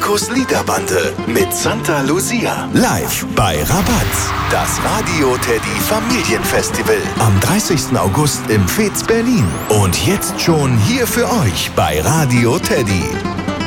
Markus Liederbande mit Santa Lucia. Live bei Rabatz. Das Radio Teddy Familienfestival. Am 30. August im Fez Berlin. Und jetzt schon hier für euch bei Radio Teddy.